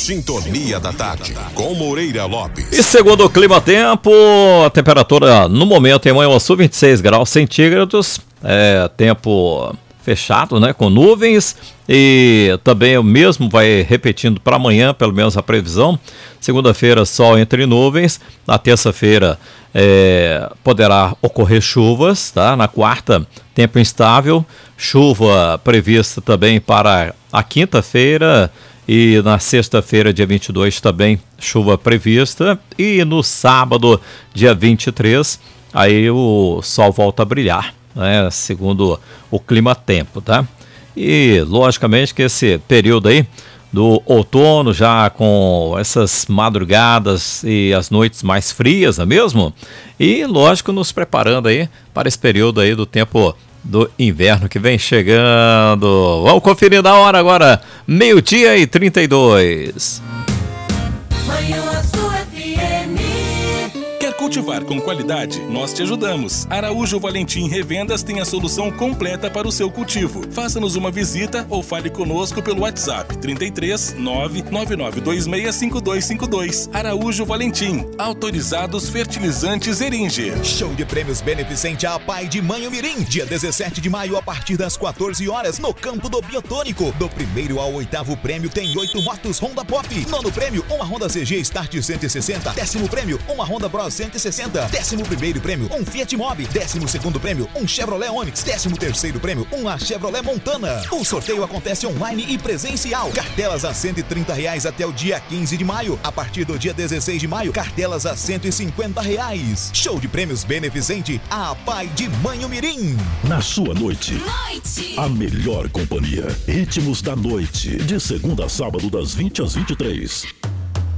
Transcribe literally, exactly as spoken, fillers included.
Sintonia da Tarde, com Moreira Lopes. E segundo o Clima Tempo, a temperatura no momento em Manhuaçu, vinte e seis graus centígrados, é tempo fechado, né, com nuvens, e também o mesmo vai repetindo para amanhã, pelo menos a previsão. Segunda-feira, sol entre nuvens. Na terça-feira é, poderá ocorrer chuvas, tá? Na quarta, tempo instável, chuva prevista também para a quinta-feira, e na sexta-feira, dia vinte e dois, também chuva prevista, e no sábado, dia vinte e três, aí o sol volta a brilhar, né, segundo o Clima Tempo, tá? E logicamente que esse período aí do outono, já com essas madrugadas e as noites mais frias, não é mesmo? E lógico, nos preparando aí para esse período aí do tempo do inverno que vem chegando. Vamos conferir na hora agora, meio-dia e trinta e dois. Cultivar com qualidade, nós te ajudamos. Araújo Valentim Revendas tem a solução completa para o seu cultivo. Faça-nos uma visita ou fale conosco pelo WhatsApp trinta e três, nove nove nove dois seis, cinco dois cinco dois. Araújo Valentim, autorizados fertilizantes Eringer. Show de prêmios beneficente à Pai de Manhumirim, dia dezessete de maio a partir das quatorze horas no campo do Biotônico. Do primeiro ao oitavo prêmio tem oito motos Honda Pop. Nono prêmio, uma Honda C G Start cento e sessenta. Décimo prêmio, uma Honda Bros cento e sessenta. Décimo primeiro prêmio, um Fiat Mobi. Décimo segundo prêmio, um Chevrolet Onix. Décimo terceiro prêmio, uma Chevrolet Montana. O sorteio acontece online e presencial. Cartelas a cento e trinta reais até o dia quinze de maio. A partir do dia dezesseis de maio, cartelas a cento e cinquenta reais. Show de prêmios beneficente à Pai de Manhumirim. Na sua noite, noite, a melhor companhia. Ritmos da noite, de segunda a sábado, das vinte às vinte e três.